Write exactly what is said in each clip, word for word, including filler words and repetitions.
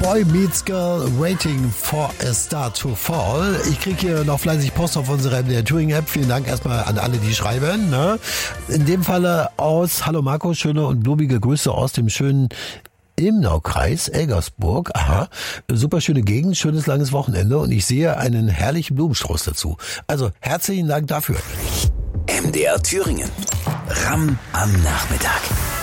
Boy Meets Girl, Waiting for a Star to Fall. Ich kriege hier noch fleißig Post auf unserer M D R Thüringen App. Vielen Dank erstmal an alle, die schreiben. Ne? In dem Falle aus, hallo Marco, schöne und blubige Grüße aus dem schönen Ilmenau-Kreis, Elgersburg. Aha, super schöne Gegend, schönes langes Wochenende und ich sehe einen herrlichen Blumenstrauß dazu. Also herzlichen Dank dafür. M D R Thüringen. Ramm am Nachmittag.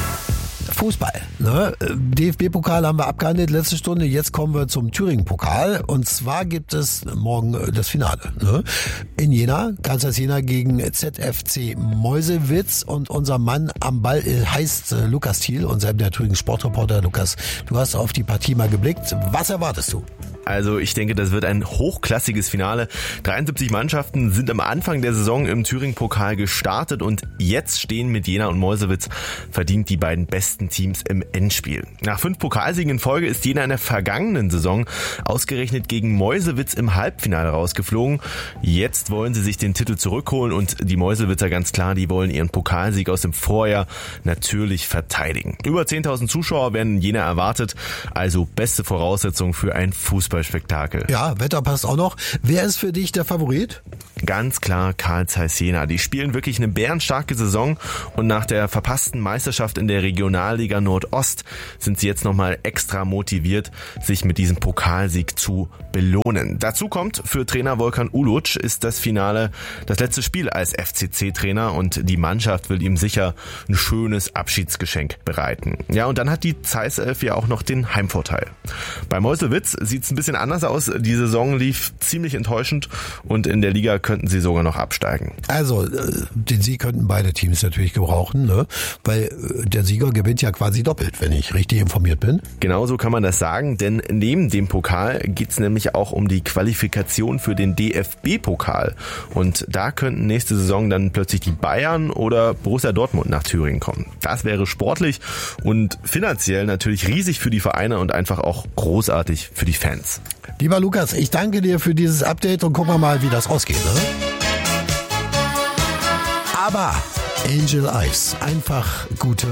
Fußball. Ne? D F B-Pokal haben wir abgehandelt, letzte Stunde. Jetzt kommen wir zum Thüringen-Pokal. Und zwar gibt es morgen das Finale. Ne? In Jena, Kansas Jena gegen Z F C Meuselwitz. Und unser Mann am Ball heißt Lukas Thiel, unser der Thüringen-Sportreporter. Lukas, du hast auf die Partie mal geblickt. Was erwartest du? Also ich denke, das wird ein hochklassiges Finale. dreiundsiebzig Mannschaften sind am Anfang der Saison im Thüringen-Pokal gestartet und jetzt stehen mit Jena und Meuselwitz verdient die beiden besten Teams im Endspiel. Nach fünf Pokalsiegen in Folge ist Jena in der vergangenen Saison ausgerechnet gegen Meuselwitz im Halbfinale rausgeflogen. Jetzt wollen sie sich den Titel zurückholen und die Meuselwitzer ganz klar, die wollen ihren Pokalsieg aus dem Vorjahr natürlich verteidigen. Über zehntausend Zuschauer werden in Jena erwartet, also beste Voraussetzung für ein Fußballspektakel. Ja, Wetter passt auch noch. Wer ist für dich der Favorit? Ganz klar Carl Zeiss Jena. Die spielen wirklich eine bärenstarke Saison und nach der verpassten Meisterschaft in der Regionalliga Nordost sind sie jetzt nochmal extra motiviert, sich mit diesem Pokalsieg zu belohnen. Dazu kommt, für Trainer Volkan Uluc ist das Finale das letzte Spiel als F C C-Trainer und die Mannschaft will ihm sicher ein schönes Abschiedsgeschenk bereiten. Ja, und dann hat die Zeiss Elf ja auch noch den Heimvorteil. Bei Meuselwitz sieht es ein bisschen anders aus. Die Saison lief ziemlich enttäuschend und in der Liga könnten sie sogar noch absteigen. Also, den Sieg könnten beide Teams natürlich gebrauchen, ne? Weil der Sieger gewinnt ja quasi doppelt, wenn ich richtig informiert bin. Genauso kann man das sagen, denn neben dem Pokal geht's nämlich auch um die Qualifikation für den D F B-Pokal. Und da könnten nächste Saison dann plötzlich die Bayern oder Borussia Dortmund nach Thüringen kommen. Das wäre sportlich und finanziell natürlich riesig für die Vereine und einfach auch großartig für die Fans. Lieber Lukas, ich danke dir für dieses Update und gucken wir mal, wie das ausgeht. Ne? Aber Angel Eyes, einfach gute